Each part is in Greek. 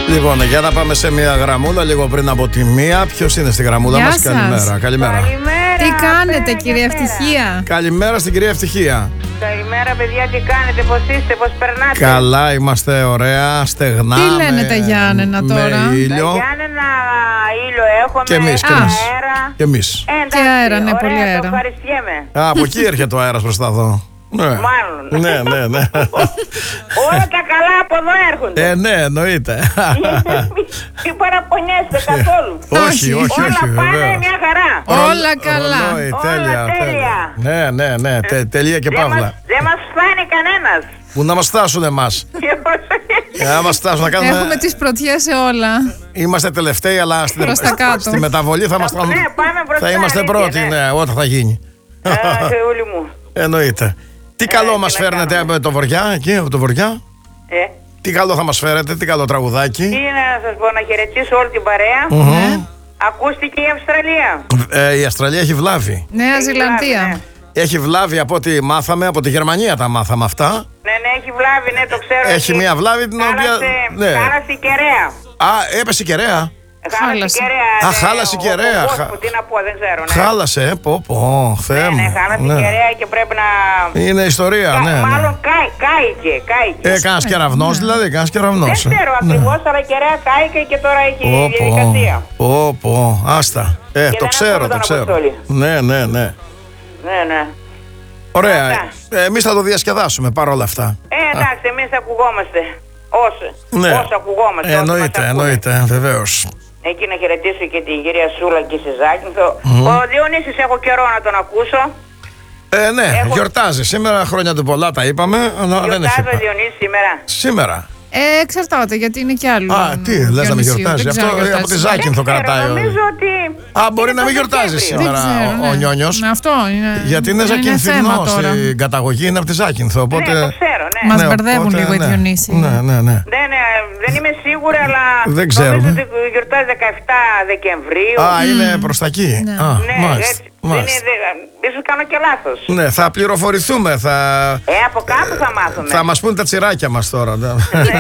Λοιπόν, για να πάμε σε μια γραμμούλα λίγο πριν από τη μία. Ποιος είναι στη γραμμούλα Γεια μας? σας. Καλημέρα. Καλημέρα. Τι κάνετε, κυρία Ευτυχία? Καλημέρα στην κυρία Ευτυχία. Καλημέρα, παιδιά, τι κάνετε, πώς είστε, πώς περνάτε? Καλά, είμαστε ωραία, στεγνά. Τι λένε τα Γιάννενα τώρα? Με ήλιο. Τα Γιάννενα ήλιο έχουμε. Και εμείς, και εμείς. Αέρα. Και εμείς. Και αέρα, ναι, πολύ ωραία, αέρα. το ευχαριστιέμαι. Από εκεί έρχεται ο αέρας προς τα δω. Ναι. Μάλλον. Ναι. Όλα τα καλά από εδώ έρχονται. Ναι, εννοείται. Μην παραπονιέστε καθόλου. Όχι, Όλα πάνε βεβαίως. μια χαρά. Όλα καλά. Ρολόι, Όλα τέλεια. τέλεια. Ναι. Τελεία και παύλα. Δεν μας φτάνει κανένας. Που να μας φτάσουν εμάς. Και προσοχή. Να μας φτάσουν να κάνουμε. Έχουμε τις πρωτιές σε όλα. Είμαστε τελευταίοι, αλλά Προς τα κάτω. στη μεταβολή θα είμαστε. Ναι, πάμε μπροστά, Θα είμαστε αλήθεια, πρώτοι, ναι, όταν θα γίνει. Θεούλη μου. Εννοείται. Τι καλό μας τι να φέρνετε κάνουμε. από το βοριά, εκεί από το βοριά. Τι καλό θα μας φέρετε, τι καλό Τι τραγουδάκι. είναι να σας πω, να χαιρετήσω όλη την παρέα. Μμμ. Ακούστηκε η Αυστραλία. Η Αυστραλία έχει βλάβει. Νέα Έχει Ζηλανδία. βλάβει, Έχει βλάβει από ό,τι μάθαμε, από τη Γερμανία τα μάθαμε αυτά. Ναι, έχει βλάβει, ναι, το ξέρω. Έχει μία βλάβη την οποία. Ναι. Χάλασε η κεραία. Α, έπεσε η κεραία. Χάλασε. η κεραία. Α, χάλασε η κεραία. Τι να πω, δεν ξέρω. Ναι. Χάλασε, πω, Θεέ μου. Ναι, χάλασε η κεραία και πρέπει να. Είναι ιστορία, ναι. Μάλλον κάηκε. Κάνας κεραυνός δηλαδή, κάνας Δεν κεραυνός. ξέρω ακριβώς, αλλά η κεραία κάηκε και τώρα έχει διαδικασία. Πω, άστα. Το δεν ξέρω, ακούμε το τον ξέρω. Αποστόλη. Ναι. Ναι. Ωραία. Αυτά. Εμείς θα το διασκεδάσουμε παρόλα αυτά. Εντάξει, εμείς ακουγόμαστε. Ναι. Όσο ακουγόμαστε. όσοι μας ακούνε. Εννοείται, βεβαίως. Εκεί να χαιρετήσω και την κυρία Σούλα και στη Ζάκυνθο. Ο Διονύσης έχω καιρό να τον ακούσω. Ναι, γιορτάζει. Σήμερα χρόνια του πολλά τα είπαμε. Αλλά δεν έχει. Γιορτάζει ο Διονύσης σήμερα. Σήμερα. Εξαρτάται, γιατί είναι κι άλλο. Τι, λες να μην γιορτάζει. Αυτό από τη Ζάκυνθο κρατάει. Νομίζω ότι. Μπορεί να μην γιορτάζει σήμερα ο Νιόνιος. Αυτό είναι. Γιατί είναι Ζακυνθινός. τώρα. Η καταγωγή είναι από τη Ζάκυνθο. Οπότε. Ναι, το ξέρω, ναι. Μας μπερδεύουν λίγο οι Διονύσοι. Ναι. Δεν είμαι σίγουρη, αλλά. Δεν ξέρουμε. Νομίζω ότι γιορτάζει 17 Δεκεμβρίου. Είναι προς τα εκεί. Ναι. Ναι, Μάλιστα. ίσως κάνω και λάθος. Ναι, θα πληροφορηθούμε. Από κάπου θα μάθουμε. Θα μας πούν τα τσιράκια μας τώρα. Ναι.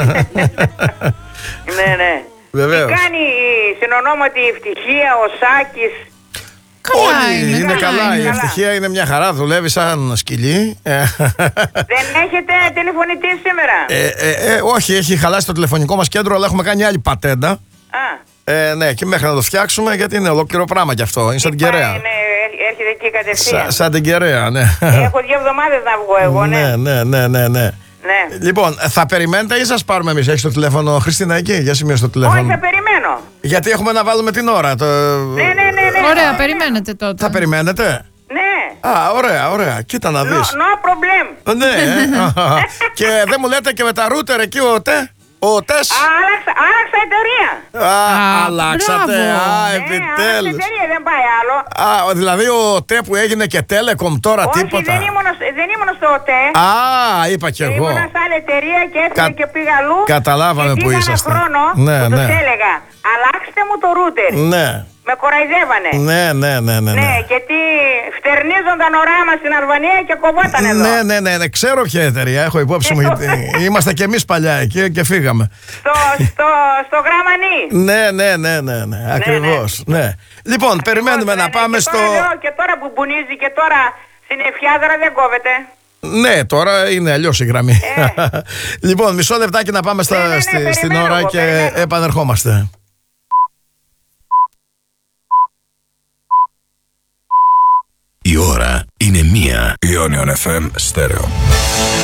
Βεβαίως. Τι κάνει η συνονόματη Ευτυχία, ο Σάκης? Όλοι είναι καλά. Η Ευτυχία είναι μια χαρά. Δουλεύει σαν σκυλί. Δεν έχετε τηλεφωνητή σήμερα? Όχι, έχει χαλάσει το τηλεφωνικό μας κέντρο, αλλά έχουμε κάνει άλλη πατέντα. Ναι, και μέχρι να το φτιάξουμε, γιατί είναι ολόκληρο πράγμα κι αυτό. Είναι σαν την κεραία. Ναι, έρχεται εκεί κατευθείαν. Σαν την κεραία, ναι. Έχω 2 εβδομάδες να βγω εγώ, ναι. Ναι. Λοιπόν, θα περιμένετε ή σας πάρουμε εμείς? Έχεις το τηλέφωνο, Χριστίνα, εκεί? Για σημείο το τηλέφωνο. Όχι, θα περιμένω. Γιατί έχουμε να βάλουμε την ώρα. Ναι. Ωραία, περιμένετε τότε. Θα περιμένετε? Ναι. Ωραία. Κοίτα να δεις. No problem. Ναι. Και δεν μου λέτε και με τα ρούτερ εκεί ο ΤΕΣ. Άλλαξα εταιρεία. Αλλάξατε. μπράβο. Επιτέλους. Άλλαξα εταιρεία, δεν πάει άλλο. Δηλαδή ο ΤΕ που έγινε και Telecom τώρα, Όχι, τίποτα. δεν ήμουν στο ΟΤΕ. Είπα κι εγώ. Ήμουν σε άλλη εταιρεία και έφυγα και πήγα αλλού. Καταλάβαμε που είσαστε. Και ένα χρόνο που τους έλεγα, αλλάξτε μου το ρούτερ. Ναι. Με κοραϊδεύανε. Ναι. Γιατί φτερνίζονταν οράμα στην Αλβανία και κοβόταν εδώ. Ναι. Ξέρω ποια εταιρεία. Έχω υπόψη μου. Είμαστε κι εμείς παλιά εκεί και φύγαμε. Στο Γραμμανί. Ναι. Ακριβώς. Ναι. Λοιπόν, περιμένουμε να πάμε στο. Και τώρα που μπουνίζει και τώρα στην Εφιάδρα δεν κόβεται. Ναι, τώρα είναι αλλιώς η γραμμή. Λοιπόν, μισό λεπτάκι να πάμε στην ώρα και επανερχόμαστε. Η ώρα είναι 1. Ionion FM Stereo.